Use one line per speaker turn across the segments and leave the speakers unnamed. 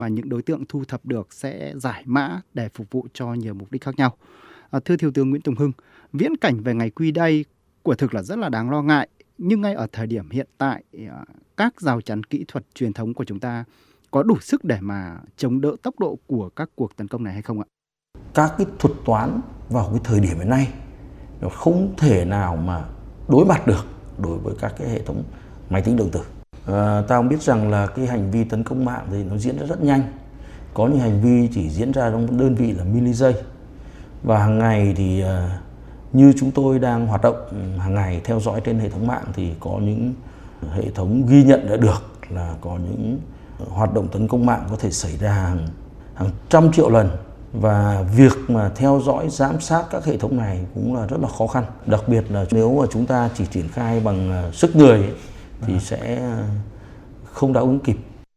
và những đối tượng thu thập được sẽ giải mã để phục vụ cho nhiều mục đích khác nhau. Thưa Thiếu tướng Nguyễn Tùng Hưng, viễn cảnh về ngày quy đây quả thực là rất là đáng lo ngại, nhưng ngay ở thời điểm hiện tại, các rào chắn kỹ thuật truyền thống của chúng ta có đủ sức để mà chống đỡ tốc độ của các cuộc tấn công này hay không ạ?
Các cái thuật toán vào cái thời điểm hiện nay nó không thể nào mà đối mặt được đối với các cái hệ thống máy tính điện tử. Ta cũng biết rằng là cái hành vi tấn công mạng thì nó diễn ra rất nhanh. Có những hành vi chỉ diễn ra trong đơn vị là mili giây. Và hàng ngày thì như chúng tôi đang hoạt động hàng ngày theo dõi trên hệ thống mạng thì có những hệ thống ghi nhận đã được là có những hoạt động tấn công mạng có thể xảy ra hàng trăm triệu lần. Và việc mà theo dõi, giám sát các hệ thống này cũng là rất là khó khăn. Đặc biệt là nếu mà chúng ta chỉ triển khai bằng sức người ấy, thì sẽ không đáp ứng kịp.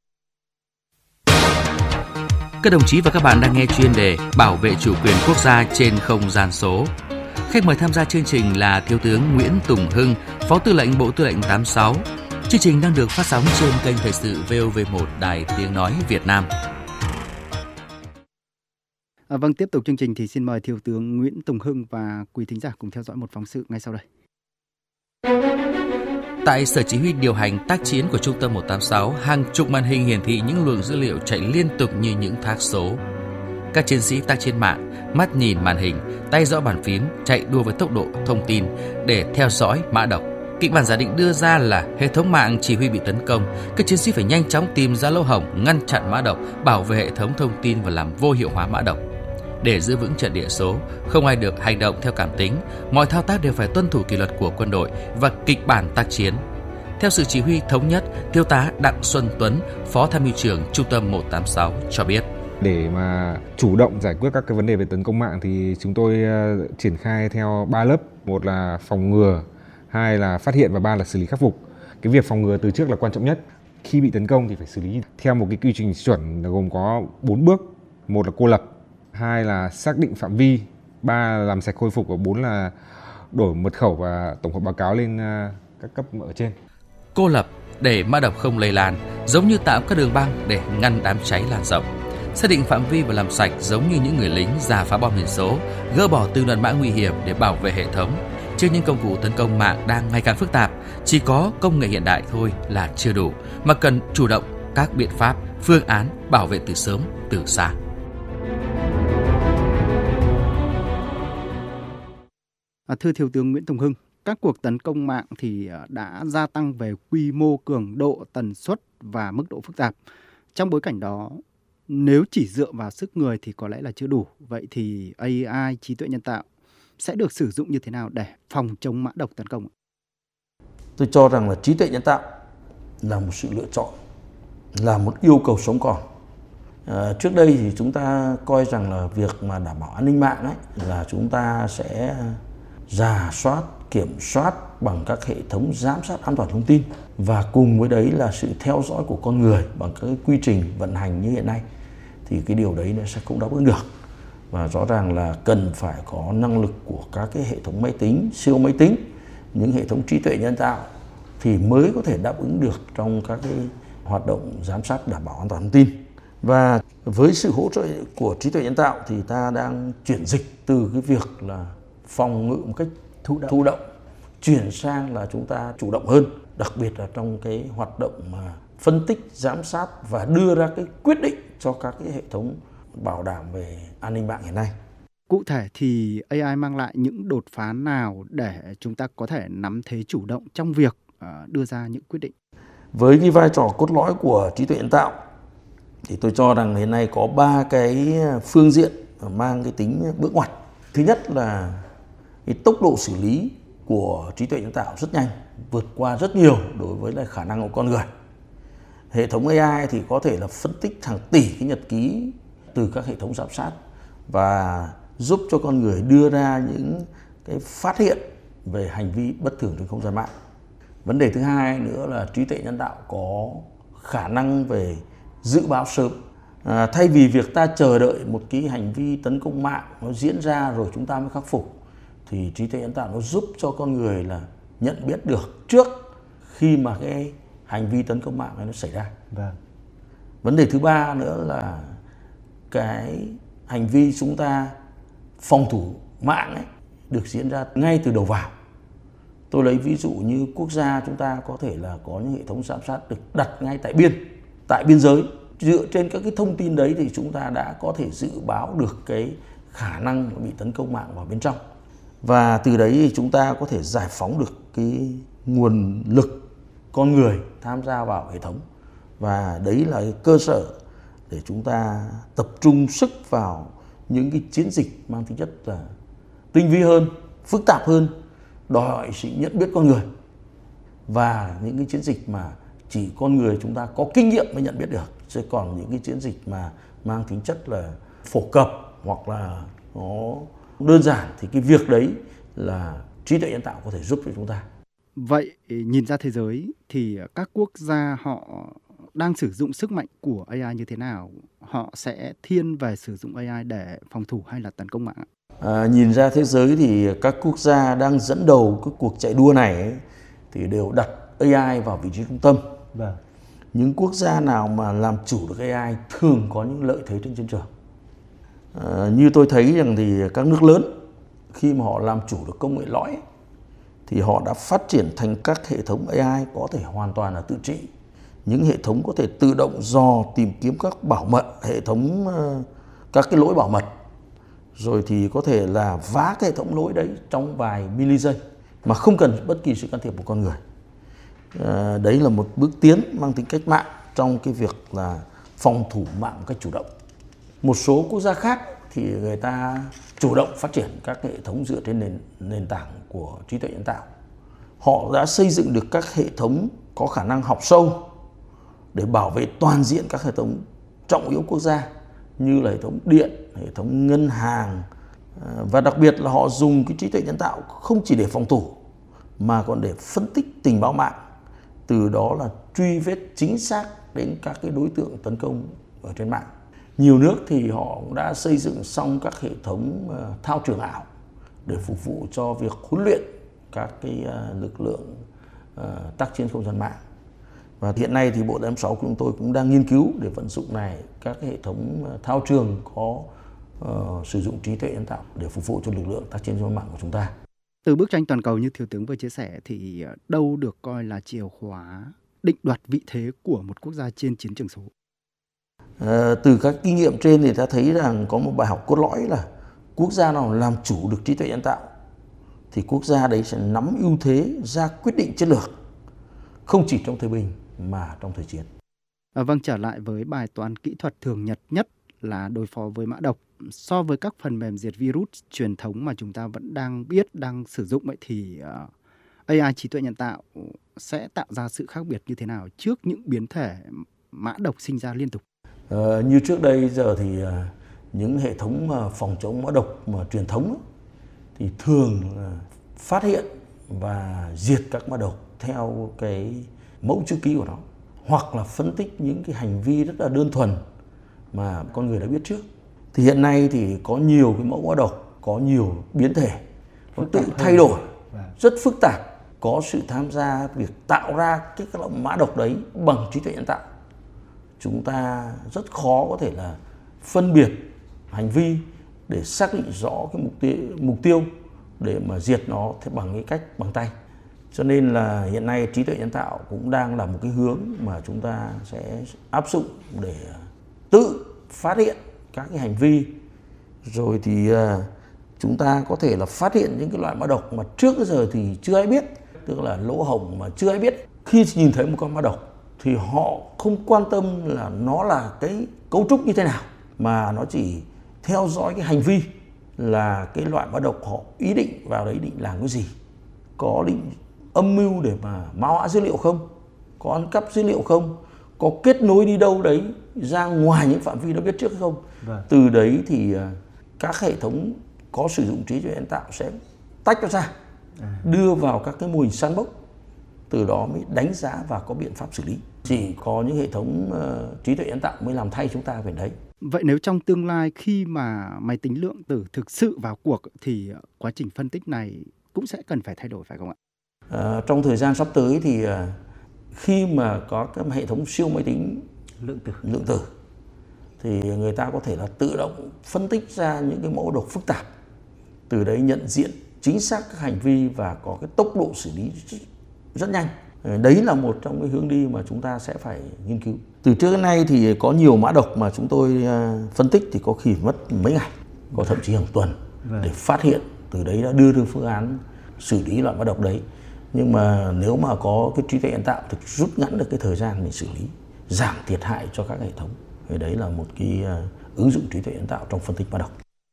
Các đồng chí và các bạn đang nghe chuyên đề Bảo vệ chủ quyền quốc gia trên không gian số. Khách mời tham gia chương trình là Thiếu tướng Nguyễn Tùng Hưng, Phó Tư lệnh Bộ Tư lệnh 86. Chương trình đang được phát sóng trên kênh Thời sự VOV1 Đài Tiếng Nói Việt Nam.
Vâng, tiếp tục chương trình thì xin mời Thiếu tướng Nguyễn Tùng Hưng và quý thính giả cùng theo dõi một phóng sự ngay sau đây.
Tại Sở Chỉ huy điều hành tác chiến của Trung tâm 186, hàng chục màn hình hiển thị những luồng dữ liệu chạy liên tục như những thác số. Các chiến sĩ tác chiến mạng, mắt nhìn màn hình, tay gõ bàn phím, chạy đua với tốc độ thông tin để theo dõi mã độc. Kịch bản giả định đưa ra là hệ thống mạng chỉ huy bị tấn công, các chiến sĩ phải nhanh chóng tìm ra lỗ hổng, ngăn chặn mã độc, bảo vệ hệ thống thông tin và làm vô hiệu hóa mã độc. Để giữ vững trận địa số, không ai được hành động theo cảm tính, mọi thao tác đều phải tuân thủ kỷ luật của quân đội và kịch bản tác chiến. Theo sự chỉ huy thống nhất, Thiếu tá Đặng Xuân Tuấn, Phó Tham mưu trưởng Trung tâm 186 cho biết.
Để mà chủ động giải quyết các cái vấn đề về tấn công mạng thì chúng tôi triển khai theo 3 lớp. Một là phòng ngừa, hai là phát hiện và ba là xử lý khắc phục. Cái việc phòng ngừa từ trước là quan trọng nhất. Khi bị tấn công thì phải xử lý theo một cái quy trình chuẩn gồm có 4 bước. Một là cô lập, hai là xác định phạm vi, ba là làm sạch khôi phục và bốn là đổi mật khẩu và tổng hợp báo cáo lên các cấp ở trên.
Cô lập để mã độc không lây lan, giống như tạo các đường băng để ngăn đám cháy lan rộng. Xác định phạm vi và làm sạch giống như những người lính rà phá bom biển số, gỡ bỏ từng đoạn mã nguy hiểm để bảo vệ hệ thống. Trước những công cụ tấn công mạng đang ngày càng phức tạp, chỉ có công nghệ hiện đại thôi là chưa đủ, mà cần chủ động các biện pháp, phương án bảo vệ từ sớm, từ xa.
Thưa Thiếu tướng Nguyễn Tùng Hưng, các cuộc tấn công mạng thì đã gia tăng về quy mô, cường độ, tần suất và mức độ phức tạp. Trong bối cảnh đó, nếu chỉ dựa vào sức người thì có lẽ là chưa đủ. Vậy thì AI, trí tuệ nhân tạo, sẽ được sử dụng như thế nào để phòng chống mã độc tấn công?
Tôi cho rằng là trí tuệ nhân tạo là một sự lựa chọn, là một yêu cầu sống còn. Trước đây thì chúng ta coi rằng là việc mà đảm bảo an ninh mạng ấy, là chúng ta sẽ rà soát, kiểm soát bằng các hệ thống giám sát an toàn thông tin và cùng với đấy là sự theo dõi của con người bằng các quy trình vận hành như hiện nay, thì cái điều đấy nó sẽ không đáp ứng được. Và rõ ràng là cần phải có năng lực của các cái hệ thống máy tính, siêu máy tính, những hệ thống trí tuệ nhân tạo thì mới có thể đáp ứng được trong các cái hoạt động giám sát đảm bảo an toàn thông tin. Và với sự hỗ trợ của trí tuệ nhân tạo thì ta đang chuyển dịch từ cái việc là phòng ngự một cách thụ động chuyển sang là chúng ta chủ động hơn, đặc biệt là trong cái hoạt động mà phân tích, giám sát và đưa ra cái quyết định cho các cái hệ thống bảo đảm về an ninh mạng hiện nay.
Cụ thể thì AI mang lại những đột phá nào để chúng ta có thể nắm thế chủ động trong việc đưa ra những quyết định?
Với cái vai trò cốt lõi của trí tuệ nhân tạo thì tôi cho rằng hiện nay có 3 cái phương diện mang cái tính bước ngoặt. Thứ nhất là cái tốc độ xử lý của trí tuệ nhân tạo rất nhanh, vượt qua rất nhiều đối với lại khả năng của con người. Hệ thống AI thì có thể là phân tích hàng tỷ cái nhật ký từ các hệ thống giám sát và giúp cho con người đưa ra những cái phát hiện về hành vi bất thường trên không gian mạng. Vấn đề thứ hai nữa là trí tuệ nhân tạo có khả năng về dự báo sớm. Thay vì việc ta chờ đợi một cái hành vi tấn công mạng nó diễn ra rồi chúng ta mới khắc phục, thì trí tuệ nhân tạo nó giúp cho con người là nhận biết được trước khi mà cái hành vi tấn công mạng này nó xảy ra.
Vâng.
Vấn đề thứ ba nữa là cái hành vi chúng ta phòng thủ mạng ấy được diễn ra ngay từ đầu vào. Tôi lấy ví dụ như quốc gia chúng ta có thể là có những hệ thống giám sát được đặt ngay tại biên giới. Dựa trên các cái thông tin đấy thì chúng ta đã có thể dự báo được cái khả năng bị tấn công mạng vào bên trong. Và từ đấy thì chúng ta có thể giải phóng được cái nguồn lực con người tham gia vào hệ thống. Và đấy là cái cơ sở để chúng ta tập trung sức vào những cái chiến dịch mang tính chất là tinh vi hơn, phức tạp hơn, đòi hỏi sự nhận biết con người. Và những cái chiến dịch mà chỉ con người chúng ta có kinh nghiệm mới nhận biết được. Chứ còn những cái chiến dịch mà mang tính chất là phổ cập hoặc là nó đơn giản thì cái việc đấy là trí tuệ nhân tạo có thể giúp cho chúng ta.
Vậy nhìn ra thế giới thì các quốc gia họ đang sử dụng sức mạnh của AI như thế nào? Họ sẽ thiên về sử dụng AI để phòng thủ hay là tấn công mạng?
Nhìn ra thế giới thì các quốc gia đang dẫn đầu cái cuộc chạy đua này ấy, thì đều đặt AI vào vị trí trung tâm.
Vâng.
Những quốc gia nào mà làm chủ được AI thường có những lợi thế trên chiến trường. Như tôi thấy rằng thì các nước lớn khi mà họ làm chủ được công nghệ lõi thì họ đã phát triển thành các hệ thống AI có thể hoàn toàn là tự trị. Những hệ thống có thể tự động dò tìm kiếm các bảo mật, hệ thống các cái lỗi bảo mật. Rồi thì có thể là vá cái hệ thống lỗi đấy trong vài mili giây mà không cần bất kỳ sự can thiệp của con người. Đấy là một bước tiến mang tính cách mạng trong cái việc là phòng thủ mạng một cách chủ động. Một số quốc gia khác thì người ta chủ động phát triển các hệ thống dựa trên nền tảng của trí tuệ nhân tạo. Họ đã xây dựng được các hệ thống có khả năng học sâu để bảo vệ toàn diện các hệ thống trọng yếu quốc gia như là hệ thống điện, hệ thống ngân hàng. Và đặc biệt là họ dùng cái trí tuệ nhân tạo không chỉ để phòng thủ mà còn để phân tích tình báo mạng, từ đó là truy vết chính xác đến các cái đối tượng tấn công ở trên mạng. Nhiều nước thì họ cũng đã xây dựng xong các hệ thống thao trường ảo để phục vụ cho việc huấn luyện các cái lực lượng tác chiến không gian mạng. Và hiện nay thì Bộ 886 của chúng tôi cũng đang nghiên cứu để vận dụng này các cái hệ thống thao trường có sử dụng trí tuệ nhân tạo để phục vụ cho lực lượng tác chiến không gian mạng của chúng ta.
Từ bức tranh toàn cầu như Thiếu tướng vừa chia sẻ thì đâu được coi là chìa khóa định đoạt vị thế của một quốc gia trên chiến trường số?
Từ các kinh nghiệm trên thì ta thấy rằng có một bài học cốt lõi là quốc gia nào làm chủ được trí tuệ nhân tạo thì quốc gia đấy sẽ nắm ưu thế ra quyết định chiến lược, không chỉ trong thời bình mà trong thời chiến.
Vâng, trở lại với bài toán kỹ thuật thường nhật nhất là đối phó với mã độc. So với các phần mềm diệt virus truyền thống mà chúng ta vẫn đang sử dụng ấy, thì AI trí tuệ nhân tạo sẽ tạo ra sự khác biệt như thế nào trước những biến thể mã độc sinh ra liên tục?
Như trước đây giờ thì những hệ thống phòng chống mã độc mà truyền thống thì thường phát hiện và diệt các mã độc theo cái mẫu chữ ký của nó, hoặc là phân tích những cái hành vi rất là đơn thuần mà con người đã biết trước. Thì hiện nay thì có nhiều cái mẫu mã độc, có nhiều biến thể, nó tự thay đổi, rất phức tạp, có sự tham gia việc tạo ra cái loại mã độc đấy bằng trí tuệ nhân tạo. Chúng ta rất khó có thể là phân biệt hành vi để xác định rõ cái mục tiêu để mà diệt nó bằng cái cách bằng tay. Cho nên là hiện nay trí tuệ nhân tạo cũng đang là một cái hướng mà chúng ta sẽ áp dụng để tự phát hiện các cái hành vi, rồi thì chúng ta có thể là phát hiện những cái loại mã độc mà trước giờ thì chưa ai biết, tức là lỗ hổng mà chưa ai biết. Khi nhìn thấy một con mã độc thì họ không quan tâm là nó là cái cấu trúc như thế nào, mà nó chỉ theo dõi cái hành vi là cái loại mã độc họ ý định vào đấy định làm cái gì, có định âm mưu để mà mã hóa dữ liệu không, có ăn cắp dữ liệu không, có kết nối đi đâu đấy ra ngoài những phạm vi đã biết trước hay không. Từ đấy thì các hệ thống có sử dụng trí tuệ nhân tạo sẽ tách nó ra, đưa vào các cái mô hình sandbox, từ đó mới đánh giá và có biện pháp xử lý. Chỉ có những hệ thống trí tuệ nhân tạo mới làm thay chúng ta về đấy.
Vậy nếu trong tương lai khi mà máy tính lượng tử thực sự vào cuộc thì quá trình phân tích này cũng sẽ cần phải thay đổi phải không ạ?
Trong thời gian sắp tới thì khi mà có các hệ thống siêu máy tính lượng tử thì người ta có thể là tự động phân tích ra những cái mẫu độc phức tạp, từ đấy nhận diện chính xác các hành vi và có cái tốc độ xử lý rất nhanh. Đấy là một trong cái hướng đi mà chúng ta sẽ phải nghiên cứu. Từ trước đến nay thì có nhiều mã độc mà chúng tôi phân tích thì có khi mất mấy ngày, có thậm chí hàng tuần để phát hiện, từ đấy đã đưa ra phương án xử lý loại mã độc đấy. Nhưng mà nếu mà có cái trí tuệ nhân tạo thì rút ngắn được cái thời gian mình xử lý, giảm thiệt hại cho các hệ thống. Thì đấy là một cái ứng dụng trí tuệ nhân tạo trong phân tích mã độc.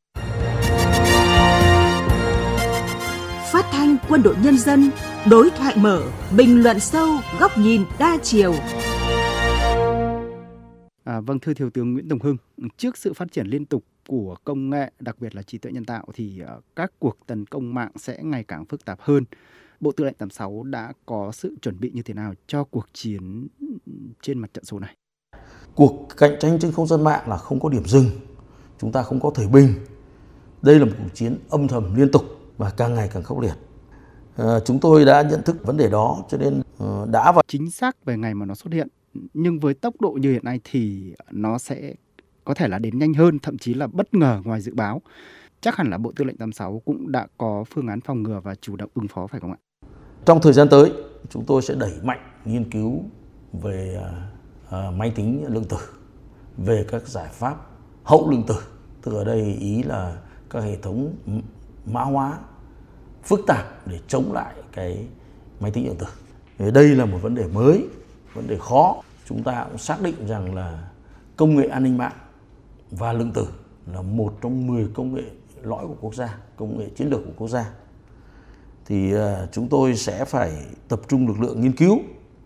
Phát thanh Quân đội Nhân dân, đối thoại mở, bình luận sâu, góc nhìn đa chiều.
Vâng, thưa Thiếu tướng Nguyễn Tùng Hưng, trước sự phát triển liên tục của công nghệ, đặc biệt là trí tuệ nhân tạo thì các cuộc tấn công mạng sẽ ngày càng phức tạp hơn. Bộ Tư lệnh 86 đã có sự chuẩn bị như thế nào cho cuộc chiến trên mặt trận số này?
Cuộc cạnh tranh trên không gian mạng là không có điểm dừng, chúng ta không có thời bình. Đây là một cuộc chiến âm thầm liên tục và càng ngày càng khốc liệt. Chúng tôi đã nhận thức vấn đề đó cho nên đã và
chính xác về ngày mà nó xuất hiện. Nhưng với tốc độ như hiện nay thì nó sẽ có thể là đến nhanh hơn, thậm chí là bất ngờ ngoài dự báo. Chắc hẳn là Bộ Tư lệnh 86 cũng đã có phương án phòng ngừa và chủ động ứng phó phải không ạ?
Trong thời gian tới, chúng tôi sẽ đẩy mạnh nghiên cứu về máy tính lượng tử, về các giải pháp hậu lượng tử. Từ ở đây ý là các hệ thống mã hóa phức tạp để chống lại cái máy tính lượng tử. Đây là một vấn đề mới, vấn đề khó. Chúng ta cũng xác định rằng là công nghệ an ninh mạng và lượng tử là một trong 10 công nghệ lõi của quốc gia, công nghệ chiến lược của quốc gia. Thì chúng tôi sẽ phải tập trung lực lượng nghiên cứu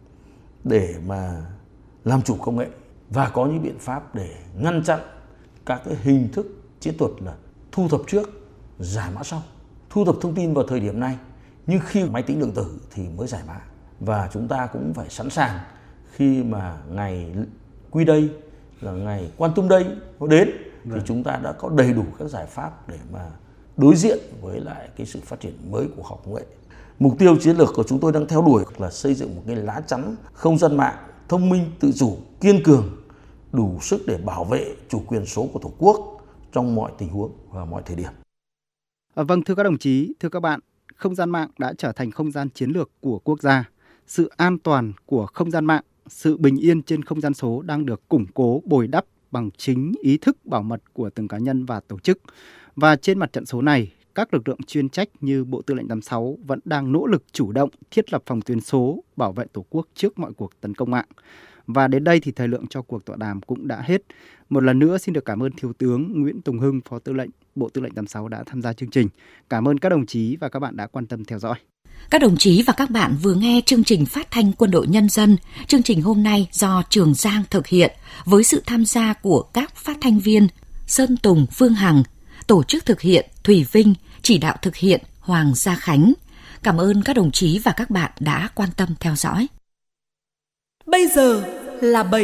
để mà làm chủ công nghệ và có những biện pháp để ngăn chặn các cái hình thức chiến thuật là thu thập trước, giải mã sau. Thu thập thông tin vào thời điểm này, nhưng khi máy tính lượng tử thì mới giải mã. Và chúng ta cũng phải sẵn sàng khi mà ngày Q-Day là ngày Quantum Day nó đến thì chúng ta đã có đầy đủ các giải pháp để mà đối diện với lại cái sự phát triển mới của khoa học công nghệ. Mục tiêu chiến lược của chúng tôi đang theo đuổi là xây dựng một cái lá chắn không gian mạng thông minh, tự chủ, kiên cường, đủ sức để bảo vệ chủ quyền số của Tổ quốc trong mọi tình huống và mọi thời điểm.
Vâng, thưa các đồng chí, thưa các bạn, không gian mạng đã trở thành không gian chiến lược của quốc gia. Sự an toàn của không gian mạng, sự bình yên trên không gian số đang được củng cố, bồi đắp bằng chính ý thức bảo mật của từng cá nhân và tổ chức. Và trên mặt trận số này, các lực lượng chuyên trách như Bộ Tư lệnh 86 vẫn đang nỗ lực chủ động thiết lập phòng tuyến số, bảo vệ Tổ quốc trước mọi cuộc tấn công mạng. Và đến đây thì thời lượng cho cuộc tọa đàm cũng đã hết. Một lần nữa xin được cảm ơn Thiếu tướng Nguyễn Tùng Hưng, Phó Tư lệnh Bộ Tư lệnh 86 đã tham gia chương trình. Cảm ơn các đồng chí và các bạn đã quan tâm theo dõi.
Các đồng chí và các bạn vừa nghe chương trình phát thanh Quân đội Nhân dân. Chương trình hôm nay do Trường Giang thực hiện với sự tham gia của các phát thanh viên Sơn Tùng, Phương Hằng, tổ chức thực hiện Thùy Vinh, chỉ đạo thực hiện Hoàng Gia Khánh. Cảm ơn các đồng chí và các bạn đã quan tâm theo dõi.
Bây giờ là 7